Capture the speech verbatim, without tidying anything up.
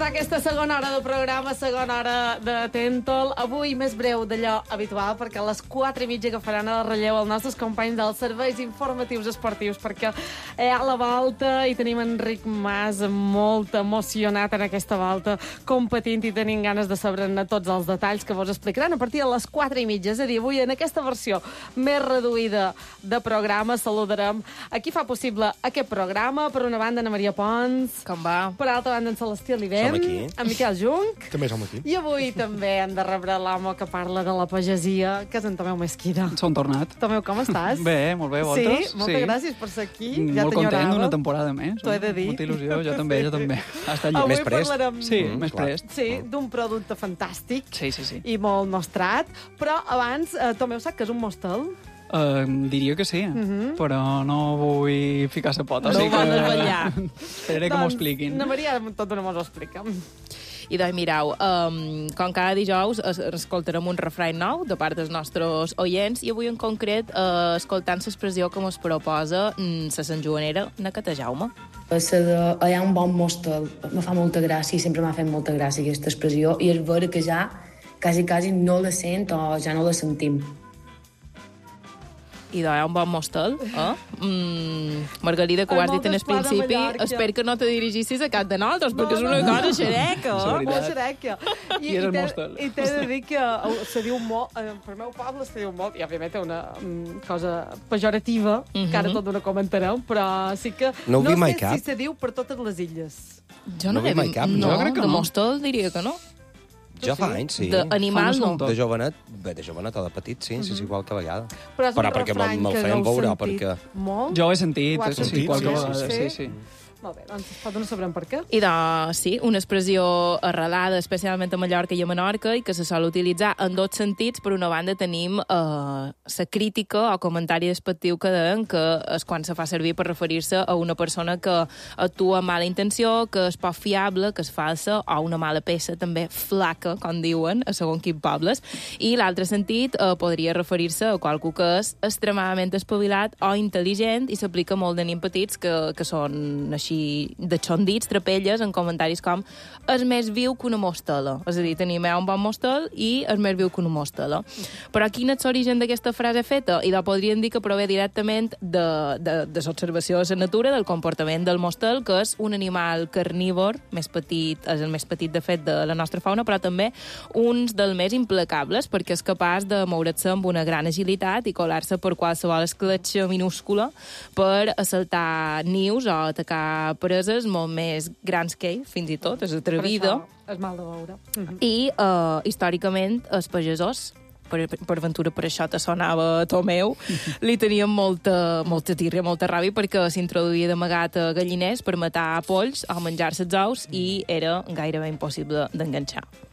començat aquesta segona hora de programa, segona hora de Tentol. Avui més breu d'allò habitual, perquè a les quatre i mitja agafaran el relleu els nostres companys dels serveis informatius esportius, perquè hi ha la volta i tenim Enric Mas molt emocionat en aquesta volta, competint i tenint ganes de saber-ne tots els detalls que vos explicaran a partir de les quatre i mitja. És a dir, avui en aquesta versió més reduïda de programa saludarem a qui fa possible aquest programa. Per una banda, Ana Maria Pons. Com va? Per altra banda, en Celestí Olivent. Som aquí. En Miquel Junc. També som aquí. I avui també hem de rebre l'home que parla de la pagesia, que és en Tomeu Mesquida. Som tornat. Tomeu, com estàs? Bé, molt bé, vosaltres? Sí, moltes sí. gràcies per ser aquí. Mm, ja molt content t'enyorava. d'una temporada més. T'ho he de dir. Molta il·lusió, jo també, jo també. Hasta allí. Avui Més prest? parlarem... Sí, Mm, més clar. prest. Sí, d'un producte fantàstic. Sí, sí, sí. I molt mostrat. Però abans, eh, Tomeu sap que és un mostel? Uh, diria que sí, Mhm. però no vull ficar sa pota. No així ho van que... desvetllar. Esperaré que m'ho expliquin. Ana Maria, tot d'una mos ho explica. I doncs, mireu, um, com cada dijous es, escoltarem un refrany nou de part dels nostres oients i avui en concret uh, escoltant l'expressió que ens proposa mm, la Sant Joanera, Nacata Jaume. La de hi ha un bon mostel me fa molta gràcia i sempre m'ha fet molta gràcia aquesta expressió i és vera que ja quasi, quasi no la sent o ja no la sentim. I doncs, hi ha un bon mostel, eh? Mm, Margarida, que ho Ai, has dit en el moltes plats de principi, Mallorca. espero que no te dirigissis a cap de nosaltres, perquè No, és no, una no. cosa xereca, És eh? veritat. Molt xereca. I és el t'he- mostel. I t'he de dir que eh, se diu molt, eh, per meu poble se diu molt, i òbviament té una mm, cosa pejorativa, Mhm. que ara tot una comentarem, però sí que No ho vi no mai sé cap. si se diu per totes les illes. Jo no, No n'he ve mai vist- cap, no, jo crec que de no. mostel diria que no. Jo fa anys, sí. D'animal Fa no. un tot. De jovenet, bé, de jovenet o de petit, sí, sí, sí, qualque vegada. Però és un Però perquè refrany me'l que feien heu veure, sentit perquè... molt. Jo ho he sentit, Ho has sí, sentit, qualque sí, vegada, sí, sí, sí. sí. Molt bé, doncs pot no sabrem per què. I doncs, sí, una expressió arrelada especialment a Mallorca i a Menorca i que se sol utilitzar en dos sentits. Per una banda tenim eh, la crítica o comentari despectiu que deien que és quan se fa servir per referir-se a una persona que actua amb mala intenció, que és poc fiable, que és falsa, o una mala peça, també flaca, com diuen, a segons quins pobles. I l'altre sentit eh, podria referir-se a qualcú que és extremadament espavilat o intel·ligent i s'aplica molt de nens petits que, que són així de xondits, trapelles, en comentaris com és més viu que una mostela. És a dir, tenim un bon mostel i és més viu que una mostela. Però quin és l'origen d'aquesta frase feta? I la podríem dir que prové directament de, de, de l'observació de la natura, del comportament del mostel, que és un animal carnívor, més petit, és el més petit, de fet, de la nostra fauna, però també un dels més implacables, perquè és capaç de moure's amb una gran agilitat i colar-se per qualsevol escletxa minúscula per assaltar nius o atacar preses molt més grans que ell, fins i tot, és atrevida. Per això és mal de veure. Mhm. I, uh, històricament, els pagesos, per, per ventura per això te sonava Tomeu, li tenien molta, molta tírria, molta ràbia, perquè s'introduïa d'amagat a galliners per matar polls o menjar-se els ous i era gairebé impossible d'enganxar.